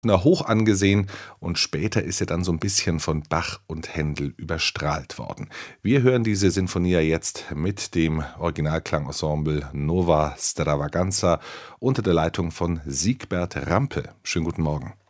hoch angesehen und später ist er dann so ein bisschen von Bach und Händel überstrahlt worden. Wir hören diese Sinfonia jetzt mit dem Originalklangensemble Nova Stravaganza unter der Leitung von Siegbert Rampe. Schönen guten Morgen.